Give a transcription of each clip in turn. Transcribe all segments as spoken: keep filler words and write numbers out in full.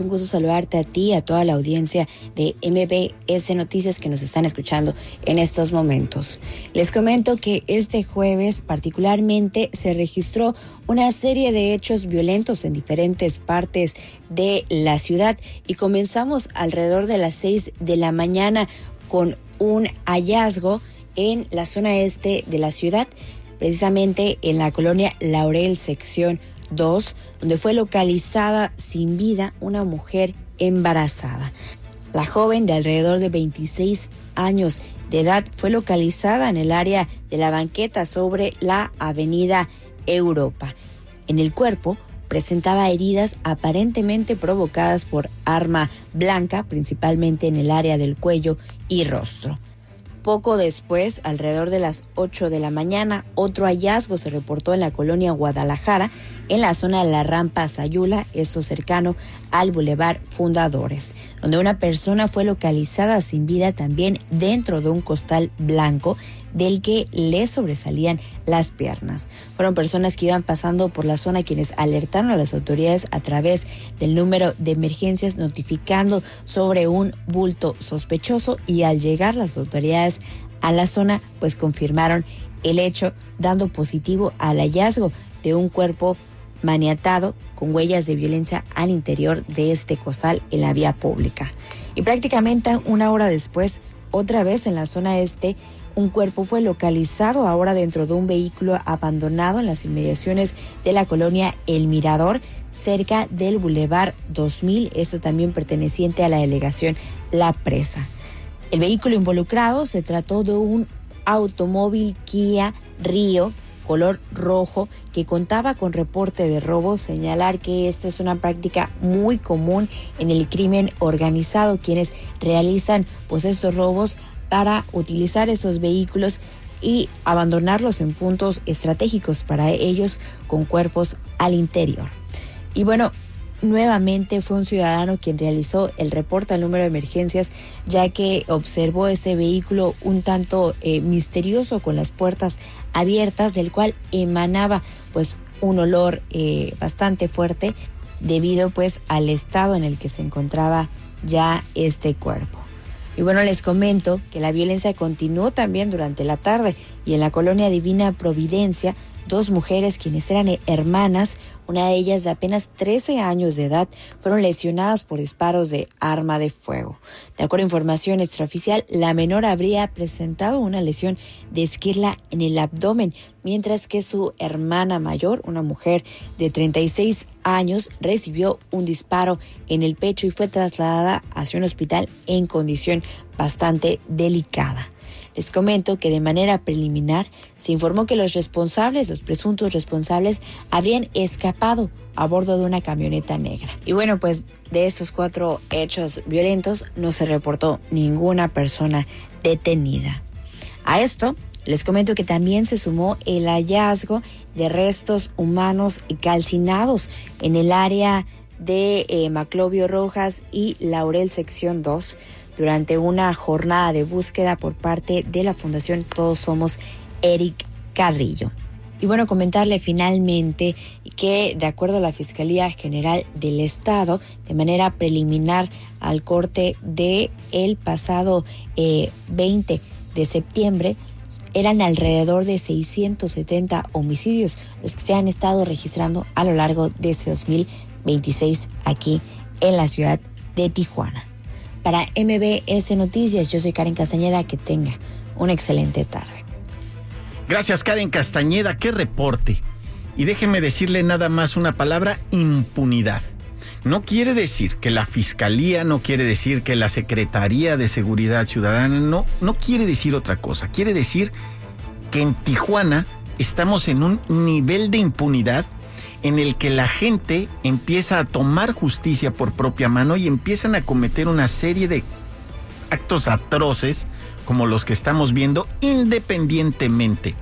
Un gusto saludarte a ti y a toda la audiencia de M B S Noticias que nos están escuchando en estos momentos. Les comento que este jueves particularmente se registró una serie de hechos violentos en diferentes partes de la ciudad y comenzamos alrededor de las seis de la mañana con un hallazgo en la zona este de la ciudad, precisamente en la colonia Laurel, sección dos, donde fue localizada sin vida una mujer embarazada. La joven de alrededor de veintiséis años de edad fue localizada en el área de la banqueta sobre la avenida Europa. En el cuerpo presentaba heridas aparentemente provocadas por arma blanca, principalmente en el área del cuello y rostro. Poco después, alrededor de las ocho de la mañana, otro hallazgo se reportó en la colonia Guadalajara, en la zona de la rampa Sayula, esto cercano al Boulevard Fundadores, donde una persona fue localizada sin vida también dentro de un costal blanco del que le sobresalían las piernas. Fueron personas que iban pasando por la zona quienes alertaron a las autoridades a través del número de emergencias notificando sobre un bulto sospechoso, y al llegar las autoridades a la zona pues confirmaron el hecho, dando positivo al hallazgo de un cuerpo maniatado con huellas de violencia al interior de este costal en la vía pública. Y prácticamente una hora después, otra vez en la zona este, un cuerpo fue localizado ahora dentro de un vehículo abandonado en las inmediaciones de la colonia El Mirador, cerca del Boulevard dos mil, esto también perteneciente a la delegación La Presa. El vehículo involucrado se trató de un automóvil Kia Rio color rojo que contaba con reporte de robo. Señalar que esta es una práctica muy común en el crimen organizado, quienes realizan pues estos robos para utilizar esos vehículos y abandonarlos en puntos estratégicos para ellos con cuerpos al interior. Y bueno, nuevamente fue un ciudadano quien realizó el reporte al número de emergencias, ya que observó ese vehículo un tanto eh, misterioso con las puertas abiertas, del cual emanaba pues un olor eh, bastante fuerte debido pues al estado en el que se encontraba ya este cuerpo. Y bueno, les comento que la violencia continuó también durante la tarde y en la colonia Divina Providencia, dos mujeres quienes eran hermanas, una de ellas de apenas trece años de edad, fueron lesionadas por disparos de arma de fuego. De acuerdo a información extraoficial, la menor habría presentado una lesión de esquirla en el abdomen, mientras que su hermana mayor, una mujer de treinta y seis años, recibió un disparo en el pecho y fue trasladada hacia un hospital en condición bastante delicada. Les comento que de manera preliminar se informó que los responsables, los presuntos responsables, habrían escapado a bordo de una camioneta negra. Y bueno, pues de estos cuatro hechos violentos no se reportó ninguna persona detenida. A esto les comento que también se sumó el hallazgo de restos humanos calcinados en el área de eh, Maclovio Rojas y Laurel, sección dos, durante una jornada de búsqueda por parte de la Fundación Todos Somos Eric Carrillo. Y bueno, comentarle finalmente que de acuerdo a la Fiscalía General del Estado, de manera preliminar al corte de el pasado eh, veinte de septiembre, eran alrededor de seiscientos setenta homicidios los que se han estado registrando a lo largo de ese dos mil veintiséis aquí en la ciudad de Tijuana. Para M B S Noticias, yo soy Karen Castañeda, que tenga una excelente tarde. Gracias, Karen Castañeda, qué reporte. Y déjeme decirle nada más una palabra: impunidad. No quiere decir que la Fiscalía, no quiere decir que la Secretaría de Seguridad Ciudadana, no, no quiere decir otra cosa. Quiere decir que en Tijuana estamos en un nivel de impunidad en el que la gente empieza a tomar justicia por propia mano y empiezan a cometer una serie de actos atroces como los que estamos viendo, independientemente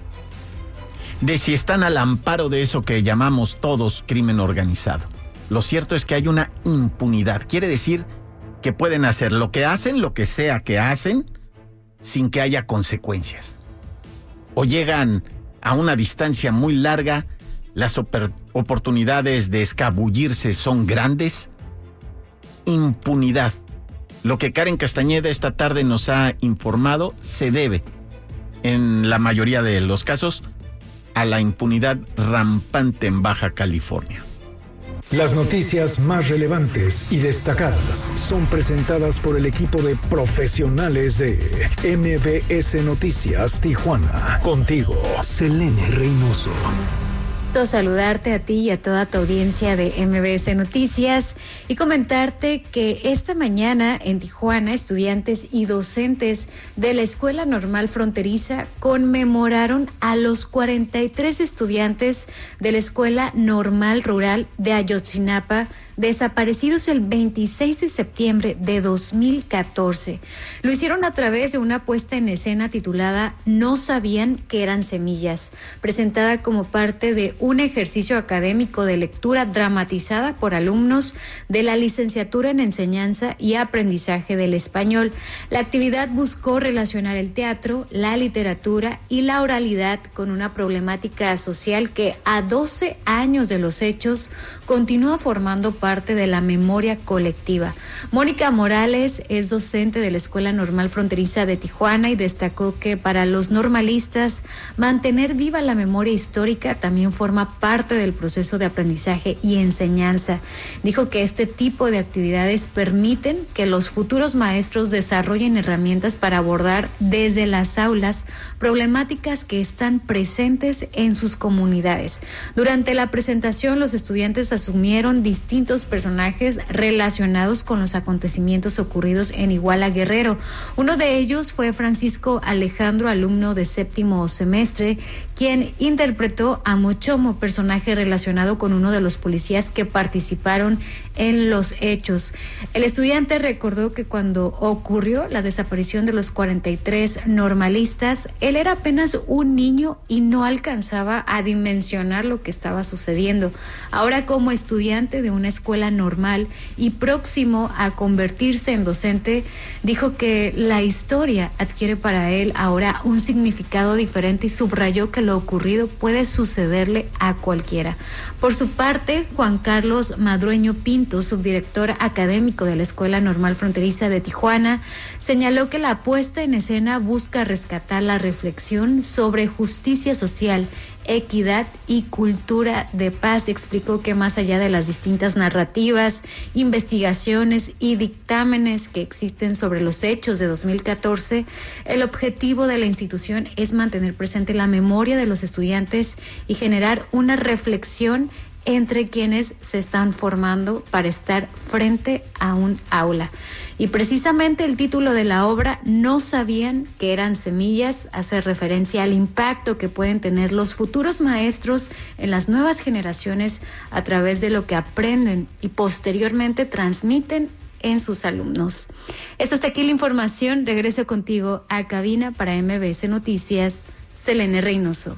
de si están al amparo de eso que llamamos todos crimen organizado. Lo cierto es que hay una impunidad. Quiere decir que pueden hacer lo que hacen, lo que sea que hacen, sin que haya consecuencias. O llegan a una distancia muy larga, las oportunidades de escabullirse son grandes, impunidad. Lo que Karen Castañeda esta tarde nos ha informado se debe, en la mayoría de los casos, a la impunidad rampante en Baja California. Las noticias más relevantes y destacadas son presentadas por el equipo de profesionales de M B S Noticias Tijuana. Contigo, Selene Reynoso. Saludarte a ti y a toda tu audiencia de M B S Noticias y comentarte que esta mañana en Tijuana estudiantes y docentes de la Escuela Normal Fronteriza conmemoraron a los cuarenta y tres estudiantes de la Escuela Normal Rural de Ayotzinapa desaparecidos el veintiséis de septiembre de dos mil catorce. Lo hicieron a través de una puesta en escena titulada No sabían que eran semillas, presentada como parte de un ejercicio académico de lectura dramatizada por alumnos de la licenciatura en Enseñanza y Aprendizaje del Español. La actividad buscó relacionar el teatro, la literatura y la oralidad con una problemática social que a doce años de los hechos continúa formando parte de la memoria colectiva. Mónica Morales es docente de la Escuela Normal Fronteriza de Tijuana y destacó que para los normalistas mantener viva la memoria histórica también forma parte del proceso de aprendizaje y enseñanza. Dijo que este tipo de actividades permiten que los futuros maestros desarrollen herramientas para abordar desde las aulas problemáticas que están presentes en sus comunidades. Durante la presentación, los estudiantes asumieron distintos personajes relacionados con los acontecimientos ocurridos en Iguala Guerrero. Uno de ellos fue Francisco Alejandro, alumno de séptimo semestre, quien interpretó a Mochomo, personaje relacionado con uno de los policías que participaron en los hechos. El estudiante recordó que cuando ocurrió la desaparición de los cuarenta y tres normalistas, él era apenas un niño y no alcanzaba a dimensionar lo que estaba sucediendo. Ahora, como estudiante de una escuela normal y próximo a convertirse en docente, dijo que la historia adquiere para él ahora un significado diferente y subrayó que lo ocurrido puede sucederle a cualquiera. Por su parte, Juan Carlos Madrueño Pinto, subdirector académico de la Escuela Normal Fronteriza de Tijuana, señaló que la puesta en escena busca rescatar la reflexión sobre justicia social, equidad y cultura de paz. Explicó que más allá de las distintas narrativas, investigaciones y dictámenes que existen sobre los hechos de dos mil catorce, el objetivo de la institución es mantener presente la memoria de los estudiantes y generar una reflexión entre quienes se están formando para estar frente a un aula. Y precisamente el título de la obra, No sabían que eran semillas, hace referencia al impacto que pueden tener los futuros maestros en las nuevas generaciones a través de lo que aprenden y posteriormente transmiten en sus alumnos. Esta está aquí la información. Regreso contigo a cabina para M B S Noticias, Selene Reynoso.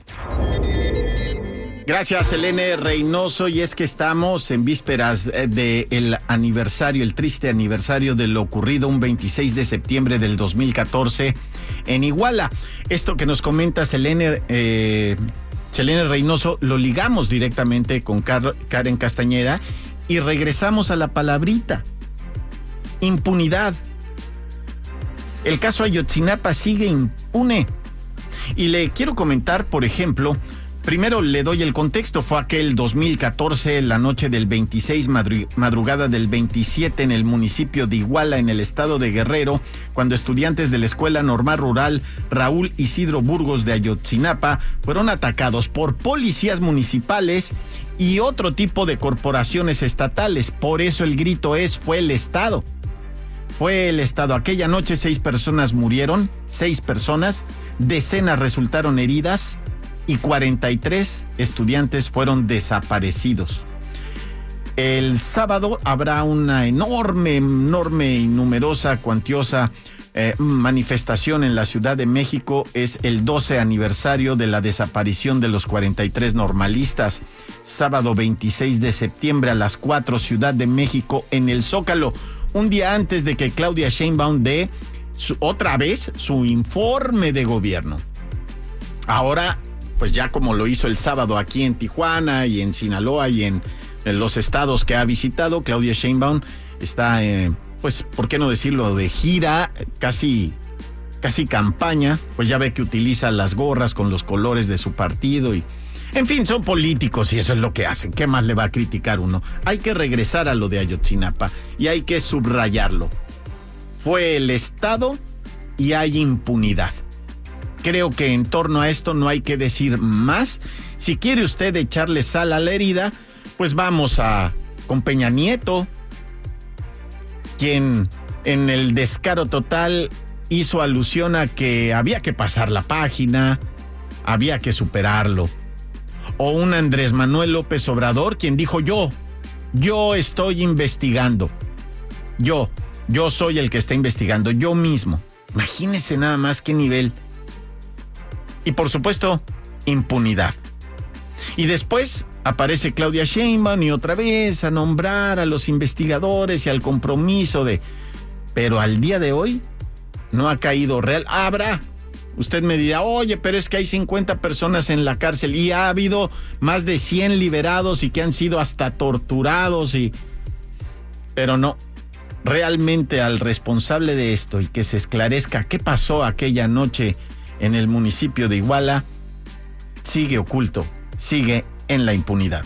Gracias, Selene Reynoso. Y es que estamos en vísperas del aniversario, el triste aniversario de lo ocurrido un veintiséis de septiembre del dos mil catorce en Iguala. Esto que nos comenta Selene, eh, Selene Reynoso lo ligamos directamente con Car- Karen Castañeda y regresamos a la palabrita: impunidad. El caso Ayotzinapa sigue impune. Y le quiero comentar, por ejemplo, primero le doy el contexto. Fue aquel dos mil catorce, la noche del veintiséis, madru- madrugada del veintisiete, en el municipio de Iguala, en el estado de Guerrero, cuando estudiantes de la Escuela Normal Rural Raúl Isidro Burgos de Ayotzinapa fueron atacados por policías municipales y otro tipo de corporaciones estatales. Por eso el grito es: fue el Estado. Fue el Estado. Aquella noche seis personas murieron, seis personas, decenas resultaron heridas y cuarenta y tres estudiantes fueron desaparecidos. El sábado habrá una enorme, enorme y numerosa, cuantiosa eh, manifestación en la Ciudad de México. Es el doce aniversario de la desaparición de los cuarenta y tres normalistas. Sábado veintiséis de septiembre a las cuatro, Ciudad de México, en el Zócalo. Un día antes de que Claudia Sheinbaum dé su, otra vez su informe de gobierno. Ahora, pues ya como lo hizo el sábado aquí en Tijuana y en Sinaloa y en, en los estados que ha visitado, Claudia Sheinbaum está, eh, pues, ¿por qué no decirlo? De gira, casi, casi campaña, pues ya ve que utiliza las gorras con los colores de su partido y, en fin, son políticos y eso es lo que hacen. ¿Qué más le va a criticar uno? Hay que regresar a lo de Ayotzinapa y hay que subrayarlo. Fue el Estado y hay impunidad. Creo que en torno a esto no hay que decir más. Si quiere usted echarle sal a la herida, pues vamos a con Peña Nieto, quien en el descaro total hizo alusión a que había que pasar la página, había que superarlo. O un Andrés Manuel López Obrador, quien dijo yo, yo estoy investigando. Yo, yo soy el que está investigando, yo mismo. Imagínese nada más qué nivel. Y por supuesto, impunidad. Y después aparece Claudia Sheinbaum y otra vez a nombrar a los investigadores y al compromiso de... Pero al día de hoy no ha caído real. Habrá. Usted me dirá, oye, pero es que hay cincuenta personas en la cárcel y ha habido más de cien liberados y que han sido hasta torturados y... Pero no, realmente al responsable de esto y que se esclarezca qué pasó aquella noche en el municipio de Iguala, sigue oculto, sigue en la impunidad.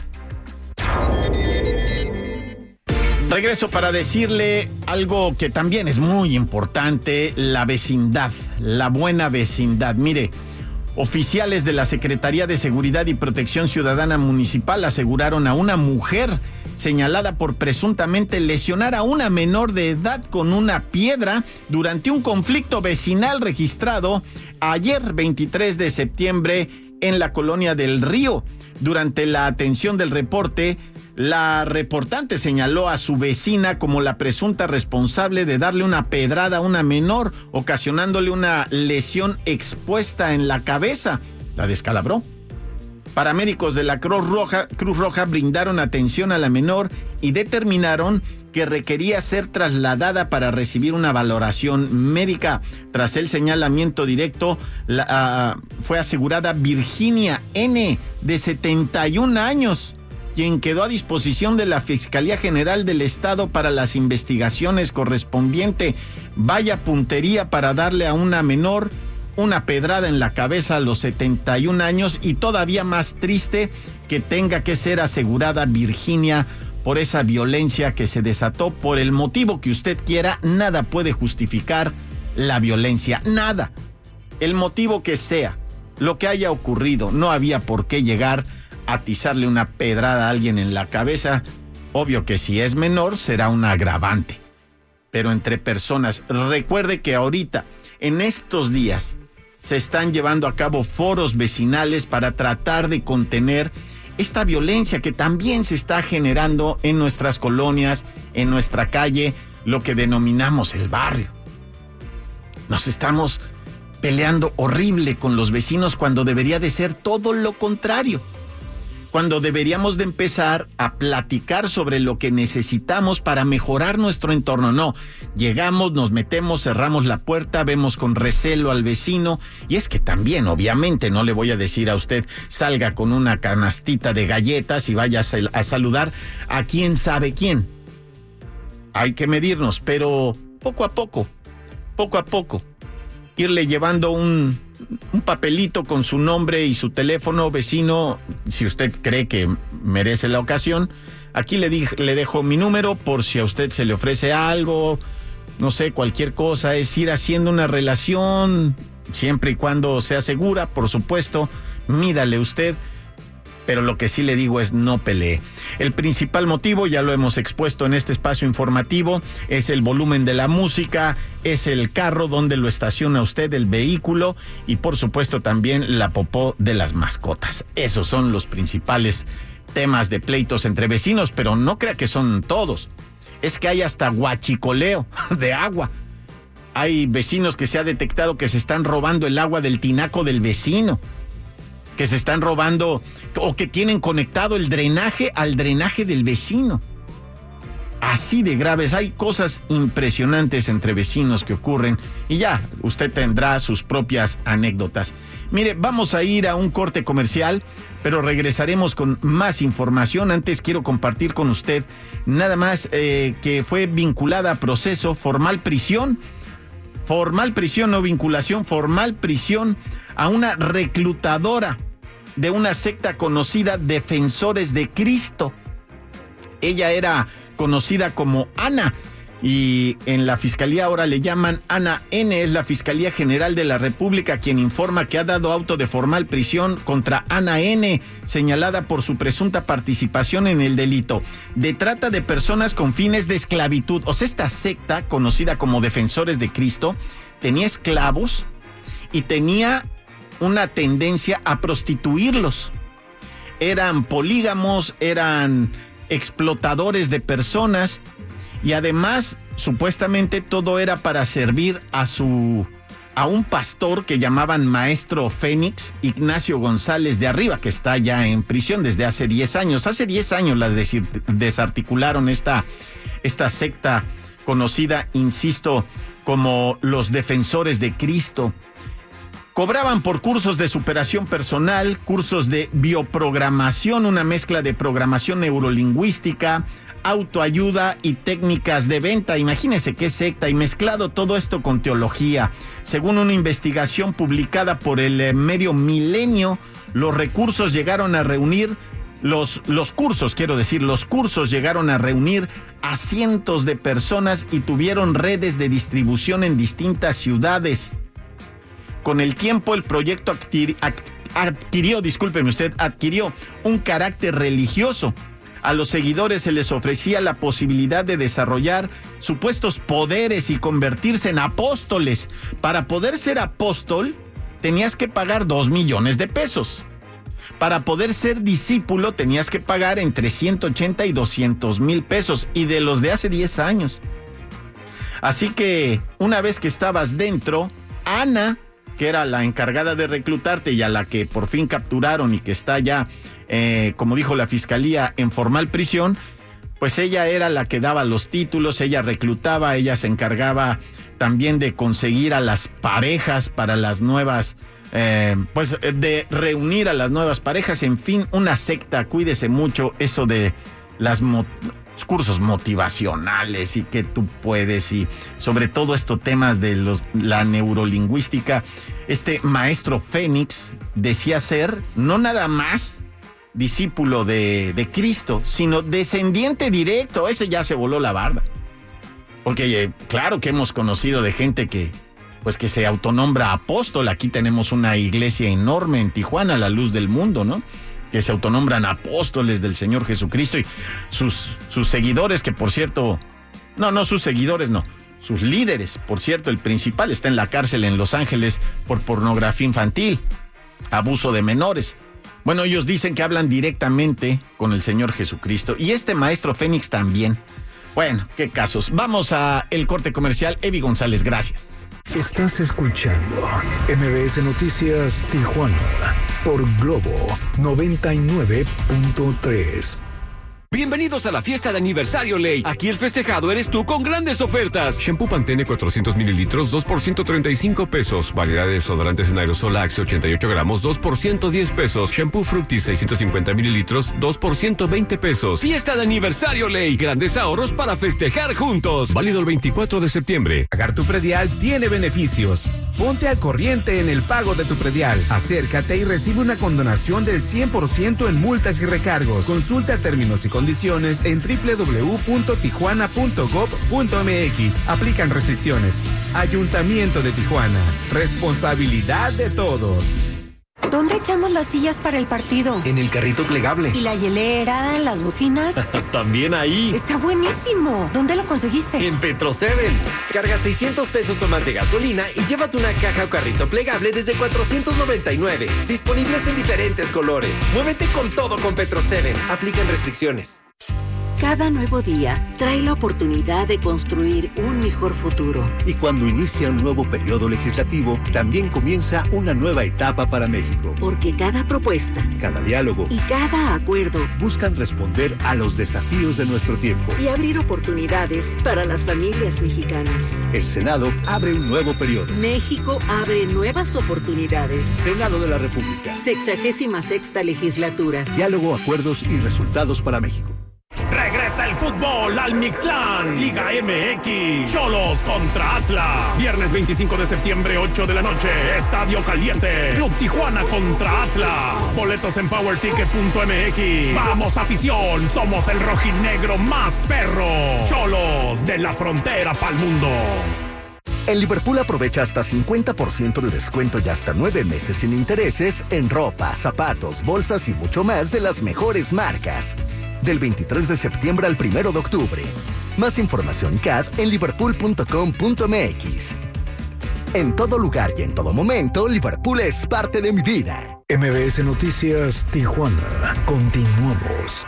Regreso para decirle algo que también es muy importante, la vecindad, la buena vecindad. Mire, oficiales de la Secretaría de Seguridad y Protección Ciudadana Municipal aseguraron a una mujer señalada por presuntamente lesionar a una menor de edad con una piedra durante un conflicto vecinal registrado ayer veintitrés de septiembre en la colonia del Río. Durante la atención del reporte, la reportante señaló a su vecina como la presunta responsable de darle una pedrada a una menor, ocasionándole una lesión expuesta en la cabeza. La descalabró. Paramédicos de la Cruz Roja, Cruz Roja brindaron atención a la menor y determinaron que requería ser trasladada para recibir una valoración médica. Tras el señalamiento directo, la, uh, fue asegurada Virginia N., de setenta y un años, quien quedó a disposición de la Fiscalía General del Estado para las investigaciones correspondientes. Vaya puntería para darle a una menor una pedrada en la cabeza a los setenta y un años, y todavía más triste que tenga que ser asegurada Virginia por esa violencia que se desató. Por el motivo que usted quiera, nada puede justificar la violencia, nada. El motivo que sea, lo que haya ocurrido, no había por qué llegar a atizarle una pedrada a alguien en la cabeza. Obvio que si es menor será un agravante, pero entre personas, recuerde que ahorita, en estos días, se están llevando a cabo foros vecinales para tratar de contener esta violencia que también se está generando en nuestras colonias, en nuestra calle, lo que denominamos el barrio. Nos estamos peleando horrible con los vecinos cuando debería de ser todo lo contrario. Cuando deberíamos de empezar a platicar sobre lo que necesitamos para mejorar nuestro entorno. No, llegamos, nos metemos, cerramos la puerta, vemos con recelo al vecino. Y es que también, obviamente, no le voy a decir a usted, salga con una canastita de galletas y vaya a saludar a quién sabe quién. Hay que medirnos, pero poco a poco, poco a poco, irle llevando un... un papelito con su nombre y su teléfono. Vecino, si usted cree que merece la ocasión, aquí le, di, le dejo mi número por si a usted se le ofrece algo, no sé, cualquier cosa. Es ir haciendo una relación, siempre y cuando sea segura, por supuesto, mídale usted. Pero lo que sí le digo es no pelee. El principal motivo, ya lo hemos expuesto en este espacio informativo, es el volumen de la música, es el carro donde lo estaciona usted, el vehículo, y por supuesto también la popó de las mascotas. Esos son los principales temas de pleitos entre vecinos, pero no crea que son todos. Es que hay hasta guachicoleo de agua. Hay vecinos que se ha detectado que se están robando el agua del tinaco del vecino, que se están robando o que tienen conectado el drenaje al drenaje del vecino. así de graves. Hay cosas impresionantes entre vecinos que ocurren y ya, usted tendrá sus propias anécdotas. Mire, vamos a ir a un corte comercial, pero regresaremos con más información. Antes quiero compartir con usted nada más eh, que fue vinculada a proceso formal prisión, formal prisión, no vinculación, formal prisión a una reclutadora de una secta conocida Defensores de Cristo. Ella era conocida como Ana y en la fiscalía ahora le llaman Ana N. Es la Fiscalía General de la República quien informa que ha dado auto de formal prisión contra Ana N., señalada por su presunta participación en el delito de trata de personas con fines de esclavitud. O sea, esta secta conocida como Defensores de Cristo tenía esclavos y tenía una tendencia a prostituirlos. Eran polígamos, eran explotadores de personas y además supuestamente todo era para servir a su a un pastor que llamaban Maestro Fénix, Ignacio González de Arriba, que está ya en prisión desde hace diez años. Hace diez años la desarticularon esta, esta secta conocida, insisto, como los Defensores de Cristo. Cobraban por cursos de superación personal, cursos de bioprogramación, una mezcla de programación neurolingüística, autoayuda y técnicas de venta. Imagínense qué secta, y mezclado todo esto con teología. Según una investigación publicada por el eh, medio Milenio, los recursos llegaron a reunir, los, los cursos, quiero decir, los cursos llegaron a reunir a cientos de personas y tuvieron redes de distribución en distintas ciudades. Con el tiempo el proyecto adquirió, adquirió, discúlpeme usted, adquirió un carácter religioso. A los seguidores se les ofrecía la posibilidad de desarrollar supuestos poderes y convertirse en apóstoles. Para poder ser apóstol, tenías que pagar dos millones de pesos. Para poder ser discípulo, tenías que pagar entre ciento ochenta y doscientos mil pesos, y de los de hace diez años. Así que, una vez que estabas dentro, Ana, que era la encargada de reclutarte y a la que por fin capturaron y que está ya, eh, como dijo la fiscalía, en formal prisión, pues ella era la que daba los títulos, ella reclutaba, ella se encargaba también de conseguir a las parejas para las nuevas, eh, pues de reunir a las nuevas parejas, en fin, una secta. Cuídese mucho eso de las mo- cursos motivacionales y que tú puedes, y sobre todo estos temas de los, la neurolingüística. Este Maestro Fénix decía ser no nada más discípulo de, de Cristo, sino descendiente directo. Ese ya se voló la barda. Porque eh, claro que hemos conocido de gente que, pues que se autonombra apóstol. Aquí tenemos una iglesia enorme en Tijuana, la Luz del Mundo, ¿no?, que se autonombran apóstoles del Señor Jesucristo, y sus, sus seguidores, que por cierto, no, no sus seguidores, no, sus líderes, por cierto, el principal está en la cárcel en Los Ángeles por pornografía infantil, abuso de menores. Bueno, ellos dicen que hablan directamente con el Señor Jesucristo, y este Maestro Fénix también. Bueno, qué casos. Vamos a el corte comercial. Evi González, gracias. Estás escuchando M B S Noticias Tijuana por Globo noventa y nueve punto tres. Bienvenidos a la fiesta de aniversario Ley. Aquí el festejado eres tú con grandes ofertas. Shampoo Pantene cuatrocientos mililitros, dos por ciento treinta y cinco pesos. Variedad de desodorantes en aerosol Axe ochenta y ocho gramos, dos por ciento diez pesos. Shampoo Fructis seiscientos cincuenta mililitros, dos por ciento veinte pesos. Fiesta de aniversario Ley. Grandes ahorros para festejar juntos. Válido el veinticuatro de septiembre. Pagar tu predial tiene beneficios. Ponte al corriente en el pago de tu predial. Acércate y recibe una condonación del cien por ciento en multas y recargos. Consulta términos y condiciones en doble u doble u doble u punto tijuana punto gob punto eme equis. Aplican restricciones. Ayuntamiento de Tijuana. Responsabilidad de todos. ¿Dónde echamos las sillas para el partido? En el carrito plegable. ¿Y la hielera, las bocinas? También ahí. Está buenísimo. ¿Dónde lo conseguiste? En Petro siete. Carga seiscientos pesos o más de gasolina y llévate una caja o carrito plegable desde cuatrocientos noventa y nueve. Disponibles en diferentes colores. Muévete con todo con Petro siete. Aplican restricciones. Cada nuevo día trae la oportunidad de construir un mejor futuro. Y cuando inicia un nuevo periodo legislativo, también comienza una nueva etapa para México. Porque cada propuesta, cada diálogo y cada acuerdo buscan responder a los desafíos de nuestro tiempo y abrir oportunidades para las familias mexicanas. El Senado abre un nuevo periodo. México abre nuevas oportunidades. Senado de la República. Sexagésima sexta legislatura. Diálogo, acuerdos y resultados para México. Regresa el fútbol al Mictlán. Liga M X. Xolos contra Atlas. Viernes veinticinco de septiembre, ocho de la noche. Estadio Caliente. Club Tijuana contra Atlas. Boletos en power ticket punto m x. Vamos, afición. Somos el rojinegro más perro. Xolos de la frontera pa'l mundo. En Liverpool aprovecha hasta cincuenta por ciento de descuento y hasta nueve meses sin intereses en ropa, zapatos, bolsas y mucho más de las mejores marcas. Del veintitrés de septiembre al primero de octubre. Más información y C A D en liverpool punto com punto m x. En todo lugar y en todo momento, Liverpool es parte de mi vida. M B S Noticias Tijuana. Continuamos.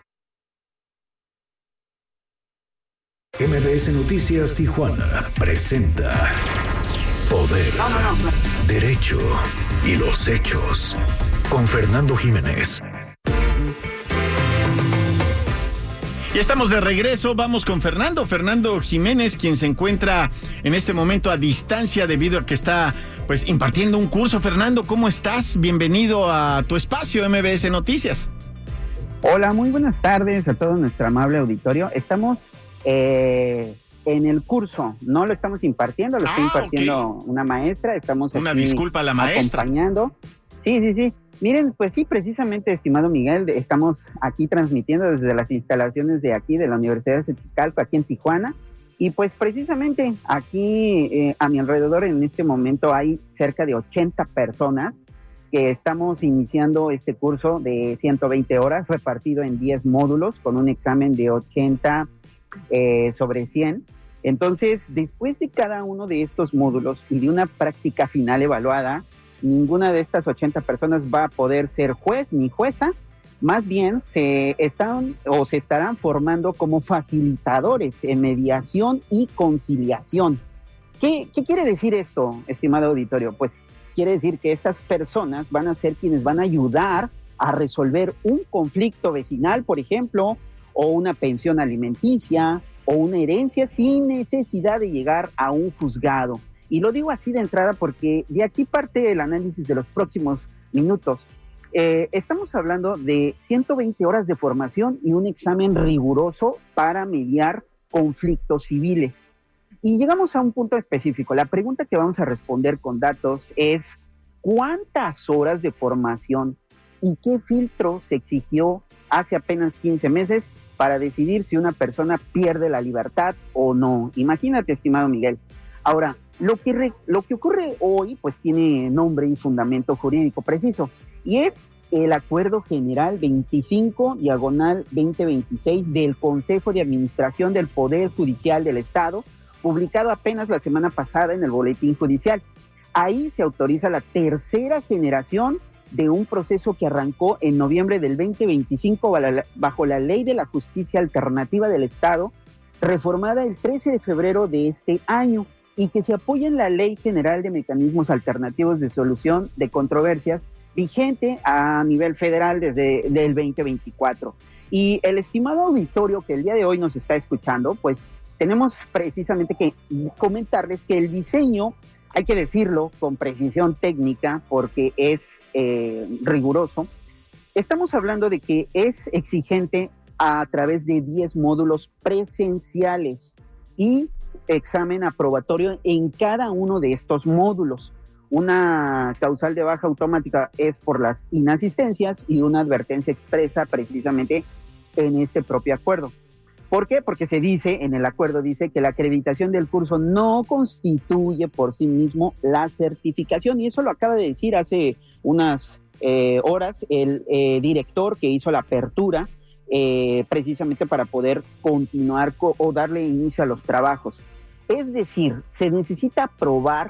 M B S Noticias Tijuana presenta Poder, no, no, no. Derecho y los hechos con Fernando Jiménez. Ya estamos de regreso, vamos con Fernando, Fernando Jiménez, quien se encuentra en este momento a distancia debido a que está pues impartiendo un curso. Fernando, ¿cómo estás? Bienvenido a tu espacio M B S Noticias. Hola, muy buenas tardes a todo nuestro amable auditorio. Estamos eh, en el curso, no lo estamos impartiendo, lo ah, está impartiendo okay. una maestra, estamos Una disculpa a la maestra. Acompañando. Sí, sí, sí. Miren, pues sí, precisamente, estimado Miguel, estamos aquí transmitiendo desde las instalaciones de aquí, de la Universidad de Xochicalco, aquí en Tijuana, y pues precisamente aquí eh, a mi alrededor en este momento hay cerca de ochenta personas que estamos iniciando este curso de ciento veinte horas, repartido en diez módulos, con un examen de ochenta eh, sobre cien. Entonces, después de cada uno de estos módulos y de una práctica final evaluada, ninguna de estas ochenta personas va a poder ser juez ni jueza, más bien se están o se estarán formando como facilitadores en mediación y conciliación. ¿Qué, qué quiere decir esto, estimado auditorio? Pues quiere decir que estas personas van a ser quienes van a ayudar a resolver un conflicto vecinal, por ejemplo, o una pensión alimenticia, o una herencia sin necesidad de llegar a un juzgado. Y lo digo así de entrada porque de aquí parte el análisis de los próximos minutos. Eh, estamos hablando de ciento veinte horas de formación y un examen riguroso para mediar conflictos civiles. Y llegamos a un punto específico. La pregunta que vamos a responder con datos es ¿cuántas horas de formación y qué filtro se exigió hace apenas quince meses para decidir si una persona pierde la libertad o no? Imagínate, estimado Miguel. Ahora, Lo que, re, lo que ocurre hoy pues tiene nombre y fundamento jurídico preciso y es el Acuerdo General veinticinco diagonal veinte veintiséis del Consejo de Administración del Poder Judicial del Estado, publicado apenas la semana pasada en el Boletín Judicial. Ahí se autoriza la tercera generación de un proceso que arrancó en noviembre del veinte veinticinco bajo la Ley de la Justicia Alternativa del Estado, reformada el trece de febrero de este año, y que se apoya en la Ley General de Mecanismos Alternativos de Solución de Controversias, vigente a nivel federal desde el veinte veinticuatro. Y el estimado auditorio que el día de hoy nos está escuchando, pues tenemos precisamente que comentarles que el diseño, hay que decirlo con precisión técnica porque es eh, riguroso, estamos hablando de que es exigente a través de diez módulos presenciales y examen aprobatorio en cada uno de estos módulos. Una causal de baja automática es por las inasistencias y una advertencia expresa precisamente en este propio acuerdo. ¿Por qué? Porque se dice, en el acuerdo dice que la acreditación del curso no constituye por sí mismo la certificación, y eso lo acaba de decir hace unas eh, horas el eh, director que hizo la apertura eh, precisamente para poder continuar co- o darle inicio a los trabajos. Es decir, se necesita aprobar,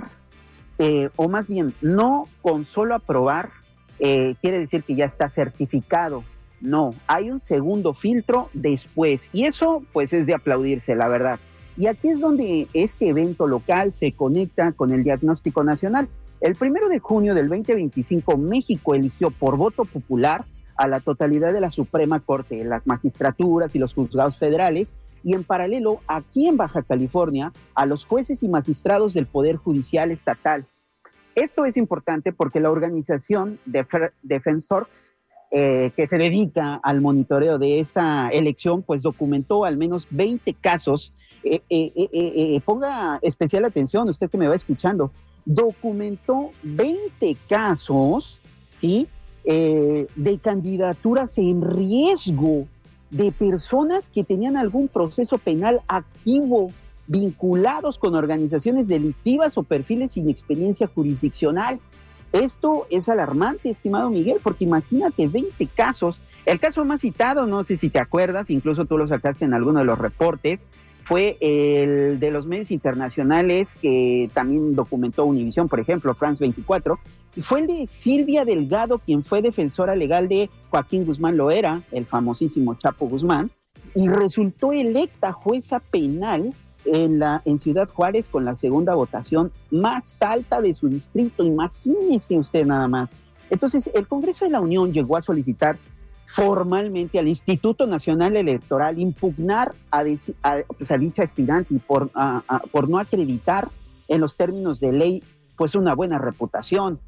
eh, o más bien, no con solo aprobar, eh, quiere decir que ya está certificado. No, hay un segundo filtro después y eso pues es de aplaudirse, la verdad. Y aquí es donde este evento local se conecta con el diagnóstico nacional. El primero de junio del veinte veinticinco, México eligió por voto popular a la totalidad de la Suprema Corte, las magistraturas y los juzgados federales, y en paralelo, aquí en Baja California, a los jueces y magistrados del Poder Judicial Estatal. Esto es importante porque la organización Def- Defensors, eh, que se dedica al monitoreo de esta elección, pues documentó al menos veinte casos. Eh, eh, eh, eh, ponga especial atención, usted que me va escuchando, documentó veinte casos, ¿sí? Eh, de candidaturas en riesgo de personas que tenían algún proceso penal activo, vinculados con organizaciones delictivas o perfiles sin experiencia jurisdiccional. Esto es alarmante, estimado Miguel, porque imagínate veinte casos. El caso más citado, no sé si te acuerdas, incluso tú lo sacaste en alguno de los reportes, fue el de los medios internacionales que también documentó Univisión, por ejemplo, France veinticuatro, y fue el de Silvia Delgado, quien fue defensora legal de Joaquín Guzmán Loera, el famosísimo Chapo Guzmán, y resultó electa jueza penal en, la, en Ciudad Juárez con la segunda votación más alta de su distrito. Imagínese usted nada más. Entonces, el Congreso de la Unión llegó a solicitar formalmente al Instituto Nacional Electoral impugnar a, a, pues a dicha aspirante y por, a, a, por no acreditar en los términos de ley pues una buena reputación.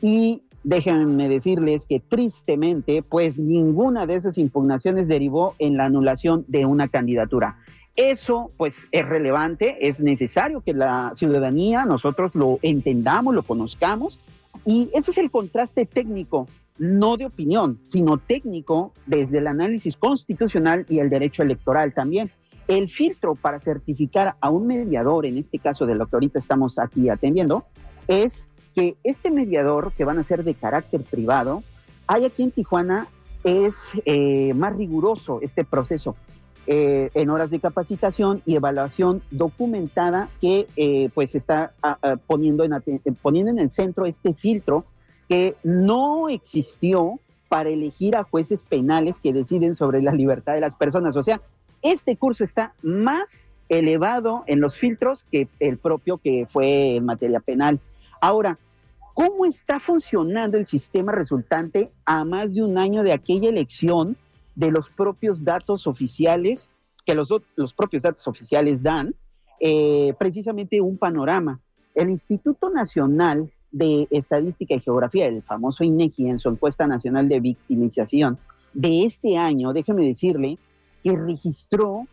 Y déjenme decirles que tristemente pues ninguna de esas impugnaciones derivó en la anulación de una candidatura. Eso pues es relevante, es necesario que la ciudadanía, nosotros lo entendamos, lo conozcamos, y ese es el contraste técnico, no de opinión, sino técnico desde el análisis constitucional y el derecho electoral también. El filtro para certificar a un mediador, en este caso de lo que ahorita estamos aquí atendiendo, es que este mediador, que van a ser de carácter privado, hay aquí en Tijuana, es eh, más riguroso este proceso. Eh, en horas de capacitación y evaluación documentada que eh, pues está a, a, poniendo, en, poniendo en el centro este filtro que no existió para elegir a jueces penales que deciden sobre la libertad de las personas. O sea, este curso está más elevado en los filtros que el propio que fue en materia penal. Ahora, ¿cómo está funcionando el sistema resultante a más de un año de aquella elección de los propios datos oficiales, que los, los propios datos oficiales dan, eh, precisamente un panorama? El Instituto Nacional de Estadística y Geografía, el famoso INEGI, en su encuesta nacional de victimización de este año, déjeme decirle que registró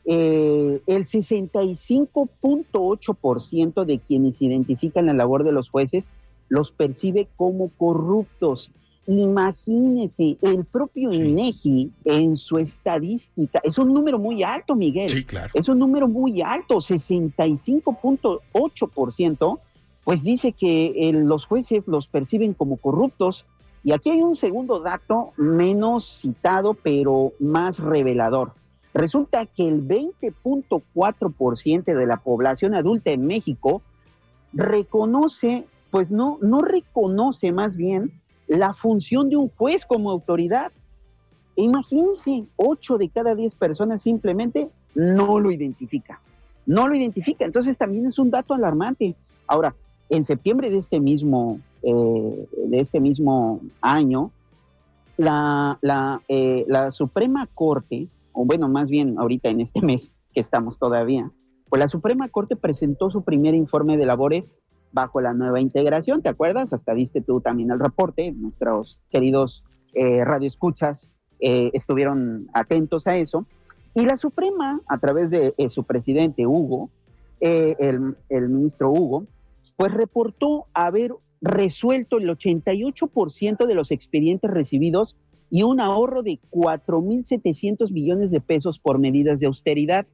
eh, el sesenta y cinco punto ocho por ciento de quienes identifican la labor de los jueces los percibe como corruptos. Imagínese, el propio sí. INEGI en su estadística, es un número muy alto, Miguel. Sí, claro. Es un número muy alto, sesenta y cinco punto ocho por ciento, pues dice que eh, los jueces los perciben como corruptos. Y aquí hay un segundo dato menos citado, pero más revelador. Resulta que el veinte punto cuatro por ciento de la población adulta en México reconoce, pues no, no reconoce más bien la función de un juez como autoridad. Imagínense, ocho de cada diez personas simplemente no lo identifica. No lo identifica. Entonces también es un dato alarmante. Ahora, en septiembre de este mismo, eh, de este mismo año, la, la, eh, la Suprema Corte, o bueno, más bien ahorita en este mes que estamos todavía, pues la Suprema Corte presentó su primer informe de labores bajo la nueva integración. ¿Te acuerdas? Hasta diste tú también el reporte. Nuestros queridos eh, radioescuchas eh, estuvieron atentos a eso. Y la Suprema, a través de eh, su presidente Hugo, eh, el, el ministro Hugo, pues reportó haber resuelto el ochenta y ocho por ciento de los expedientes recibidos y un ahorro de cuatro mil setecientos millones de pesos por medidas de austeridad.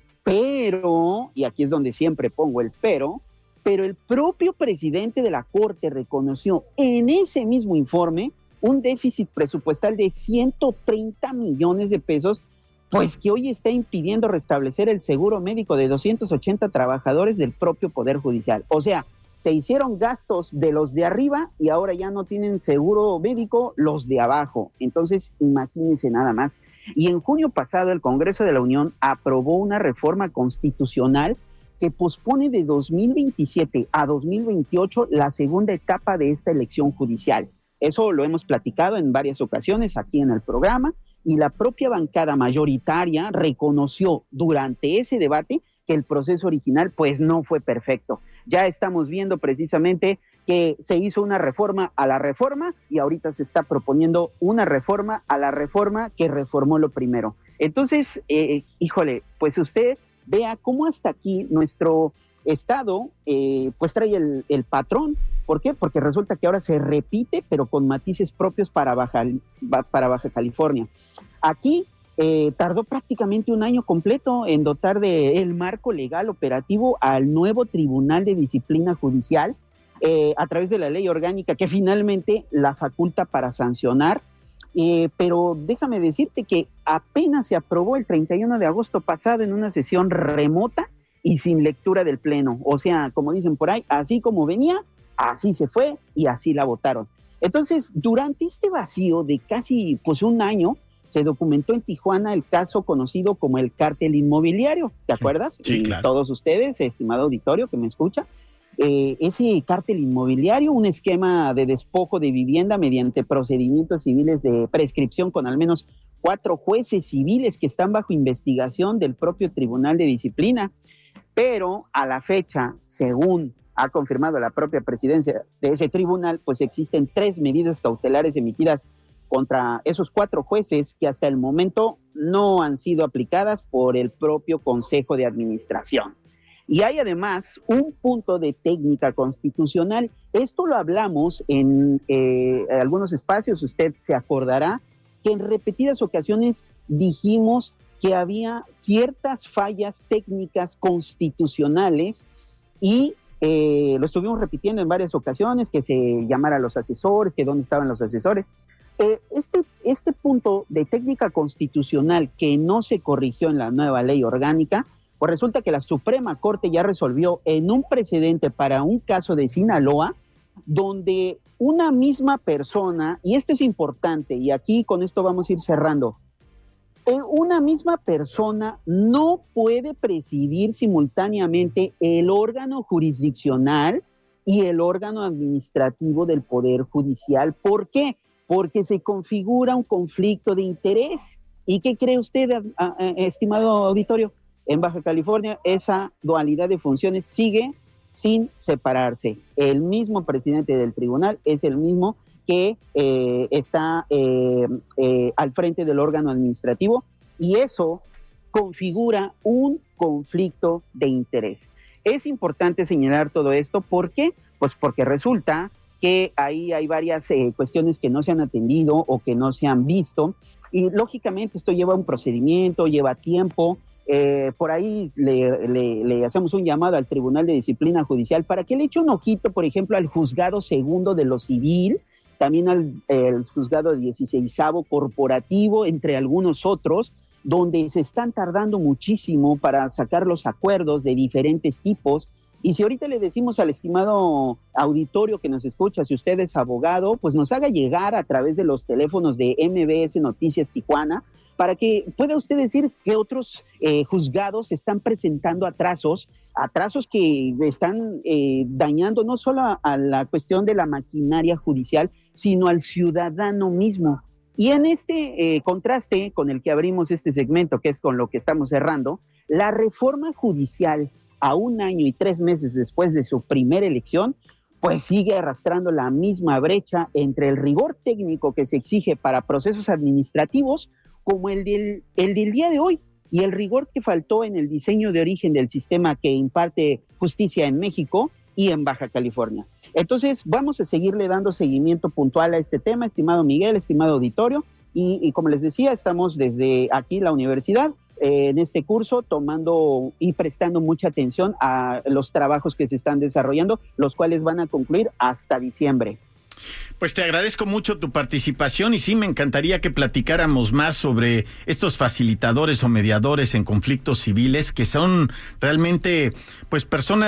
Pero, y aquí es donde siempre pongo el pero, pero el propio presidente de la Corte reconoció en ese mismo informe un déficit presupuestal de ciento treinta millones de pesos, pues que hoy está impidiendo restablecer el seguro médico de doscientos ochenta trabajadores del propio Poder Judicial. O sea, se hicieron gastos de los de arriba y ahora ya no tienen seguro médico los de abajo. Entonces, imagínense nada más. Y en junio pasado el Congreso de la Unión aprobó una reforma constitucional que pospone de dos mil veintisiete a dos mil veintiocho la segunda etapa de esta elección judicial. Eso lo hemos platicado en varias ocasiones aquí en el programa, y la propia bancada mayoritaria reconoció durante ese debate que el proceso original pues no fue perfecto. Ya estamos viendo precisamente que se hizo una reforma a la reforma y ahorita se está proponiendo una reforma a la reforma que reformó lo primero. Entonces, eh, híjole, pues usted vea cómo hasta aquí nuestro estado eh, pues trae el, el patrón. ¿Por qué? Porque resulta que ahora se repite, pero con matices propios para Baja, para Baja California. Aquí eh, tardó prácticamente un año completo en dotar de el marco legal operativo al nuevo Tribunal de Disciplina Judicial eh, a través de la ley orgánica que finalmente la faculta para sancionar. Eh, pero déjame decirte que apenas se aprobó el treinta y uno de agosto pasado en una sesión remota y sin lectura del Pleno. O sea, como dicen por ahí, así como venía, así se fue y así la votaron. Entonces, durante este vacío de casi pues un año, se documentó en Tijuana el caso conocido como el cártel inmobiliario. ¿Te acuerdas? Sí, claro. Y todos ustedes, estimado auditorio que me escucha, eh, ese cártel inmobiliario, un esquema de despojo de vivienda mediante procedimientos civiles de prescripción con al menos cuatro jueces civiles que están bajo investigación del propio Tribunal de Disciplina. Pero a la fecha, según ha confirmado la propia presidencia de ese tribunal, pues existen tres medidas cautelares emitidas contra esos cuatro jueces que hasta el momento no han sido aplicadas por el propio Consejo de Administración. Y hay además un punto de técnica constitucional. Esto lo hablamos en eh, algunos espacios, usted se acordará que en repetidas ocasiones dijimos que había ciertas fallas técnicas constitucionales y eh, lo estuvimos repitiendo en varias ocasiones, que se llamara a los asesores, que dónde estaban los asesores. Eh, este, este punto de técnica constitucional que no se corrigió en la nueva ley orgánica, pues resulta que la Suprema Corte ya resolvió en un precedente para un caso de Sinaloa, donde una misma persona, y esto es importante, y aquí con esto vamos a ir cerrando, eh, una misma persona no puede presidir simultáneamente el órgano jurisdiccional y el órgano administrativo del Poder Judicial. ¿Por qué? Porque se configura un conflicto de interés. ¿Y qué cree usted, a, a, a, estimado auditorio? En Baja California esa dualidad de funciones sigue sin separarse. El mismo presidente del tribunal es el mismo que eh, está eh, eh, al frente del órgano administrativo, y eso configura un conflicto de interés. Es importante señalar todo esto. ¿Por qué? Pues porque resulta que ahí hay varias eh, cuestiones que no se han atendido o que no se han visto, y lógicamente esto lleva un procedimiento, lleva tiempo. Eh, por ahí le, le, le hacemos un llamado al Tribunal de Disciplina Judicial para que le eche un ojito, por ejemplo, al juzgado segundo de lo civil, también al el juzgado dieciseisavo corporativo, entre algunos otros, donde se están tardando muchísimo para sacar los acuerdos de diferentes tipos. Y si ahorita le decimos al estimado auditorio que nos escucha, si usted es abogado, pues nos haga llegar a través de los teléfonos de M B S Noticias Tijuana, para que pueda usted decir que otros eh, juzgados están presentando atrasos, atrasos que están eh, dañando no solo a, a la cuestión de la maquinaria judicial, sino al ciudadano mismo. Y en este eh, contraste con el que abrimos este segmento, que es con lo que estamos cerrando, la reforma judicial a un año y tres meses después de su primera elección, pues sigue arrastrando la misma brecha entre el rigor técnico que se exige para procesos administrativos como el del, el del día de hoy, y el rigor que faltó en el diseño de origen del sistema que imparte justicia en México y en Baja California. Entonces, vamos a seguirle dando seguimiento puntual a este tema, estimado Miguel, estimado auditorio, y, y como les decía, estamos desde aquí, la universidad, eh, en este curso, tomando y prestando mucha atención a los trabajos que se están desarrollando, los cuales van a concluir hasta diciembre. Pues te agradezco mucho tu participación, y sí, me encantaría que platicáramos más sobre estos facilitadores o mediadores en conflictos civiles, que son realmente pues personas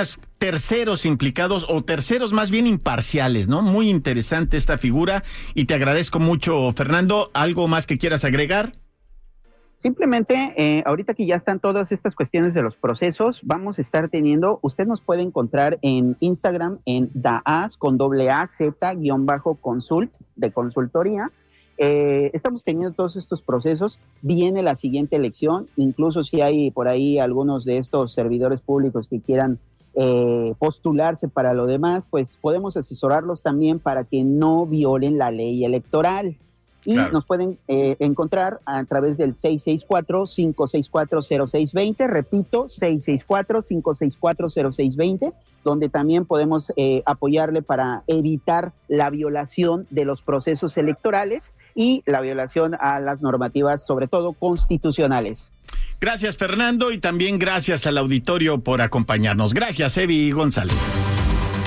terceros implicados o terceros más bien imparciales, ¿no? Muy interesante esta figura y te agradezco mucho, Fernando. ¿Algo más que quieras agregar? Simplemente, eh, ahorita que ya están todas estas cuestiones de los procesos, vamos a estar teniendo, usted nos puede encontrar en Instagram en daaz con doble A Z guión bajo consult de consultoría. Eh, estamos teniendo todos estos procesos, viene la siguiente elección, incluso si hay por ahí algunos de estos servidores públicos que quieran eh, postularse para lo demás, pues podemos asesorarlos también para que no violen la ley electoral. Y claro, nos pueden eh, encontrar a través del seis seis cuatro, cinco seis cuatro, cero seis dos cero, repito, seis seis cuatro, cinco seis cuatro, cero seis dos cero, donde también podemos eh, apoyarle para evitar la violación de los procesos electorales y la violación a las normativas, sobre todo constitucionales. Gracias, Fernando, y también gracias al auditorio por acompañarnos. Gracias, Evi González.